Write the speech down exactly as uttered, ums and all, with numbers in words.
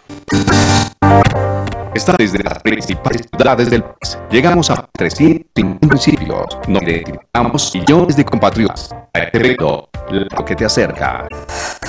Está desde las principales ciudades del país. Llegamos a trescientos cincuenta municipios. Nos identificamos millones de compatriotas. A este evento, lo que te acerca.